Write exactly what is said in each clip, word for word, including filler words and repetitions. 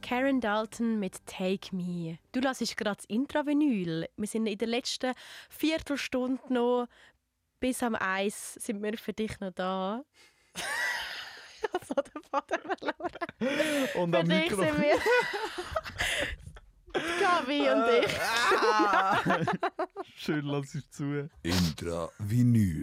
Karen Dalton mit «Take Me». Du hörst gerade das Intravinyl. Wir sind in der letzten Viertelstunde noch. Bis am Eis sind wir für dich noch da. Ich habe so den Faden verloren. Und für am dich Mikro. sind wir... Gabi und ich. Ah. Schön, lass es zu. Intravinyl.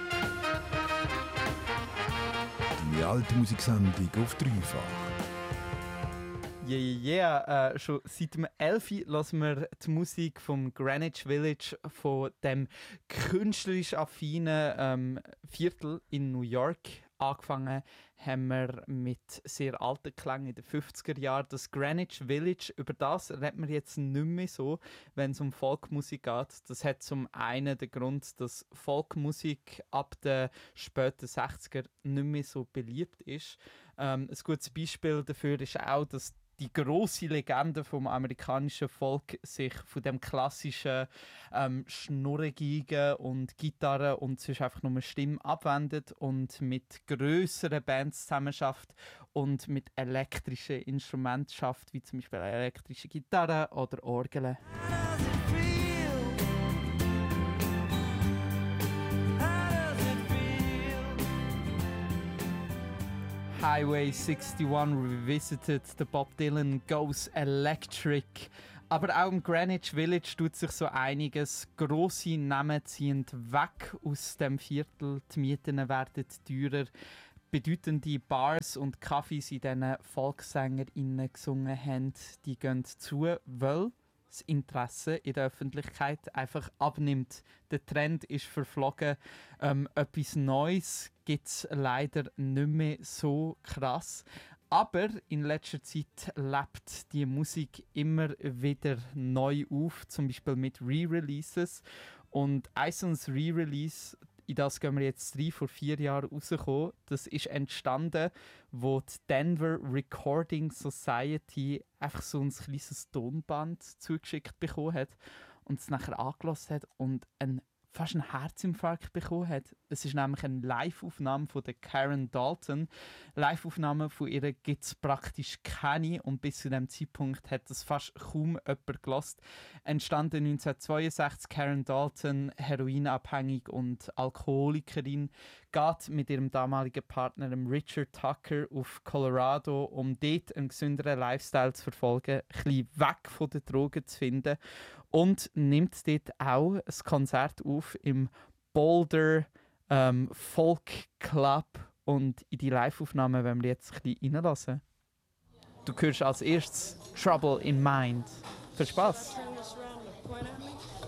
Die alte Musiksendung auf dreifach. Yeah, yeah, yeah. Äh, schon seit dem elf hören wir die Musik vom Greenwich Village, von dem künstlerisch affinen ähm, Viertel in New York. Angefangen haben wir mit sehr alten Klängen in den fünfziger Jahren. Das Greenwich Village, über das redet man jetzt nicht mehr so, wenn es um Folkmusik geht. Das hat zum einen den Grund, dass Folkmusik ab den späten sechziger nicht mehr so beliebt ist. Ähm, ein gutes Beispiel dafür ist auch, dass die grosse Legende vom amerikanischen Volk sich von dem klassischen ähm, Schnurregigen und Gitarre und sonst einfach nur Stimme abwendet und mit grösseren Bands zusammenarbeitet und mit elektrischen Instrumenten schafft, wie zum Beispiel elektrische Gitarre oder Orgeln. Highway einundsechzig Revisited, der Bob Dylan Goes Electric. Aber auch im Greenwich Village tut sich so einiges. Grosse Namen ziehen weg aus dem Viertel, die Mieten werden teurer. Bedeutende Bars und Cafés, in denen VolkssängerInnen gesungen haben, die gehen zu, weil das Interesse in der Öffentlichkeit einfach abnimmt. Der Trend ist verflogen. Ähm, etwas Neues gibt es leider nicht mehr so krass. Aber in letzter Zeit lebt die Musik immer wieder neu auf, zum Beispiel mit Re-Releases. Und ein so ein Re-Release, in das gehen wir jetzt drei, vor vier Jahren rausgekommen. Das ist entstanden, wo die Denver Recording Society einfach so ein kleines Tonband zugeschickt bekommen hat und es nachher angelassen hat und ein fast einen Herzinfarkt bekommen hat. Es ist nämlich eine Live-Aufnahme von der Karen Dalton. Live-Aufnahmen von ihr gibt es praktisch keine und bis zu diesem Zeitpunkt hat das fast kaum jemand gehört. Entstanden neunzehnhundertzweiundsechzig, Karen Dalton, heroinabhängig und Alkoholikerin, geht mit ihrem damaligen Partner Richard Tucker auf Colorado, um dort einen gesünderen Lifestyle zu verfolgen, ein bisschen weg von den Drogen zu finden und nimmt dort auch ein Konzert auf im Boulder ähm, Folk Club, und in die Live-Aufnahmen wollen wir jetzt ein bisschen reinlassen. Du hörst als erstes Trouble in Mind. Viel Spaß! Turn this around and point at me.